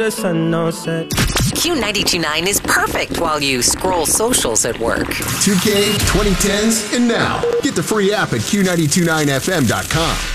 the sun no set. Q92.9 is perfect while you scroll socials at work. 2K, 2010s, and now. Get the free app at Q929FM.com.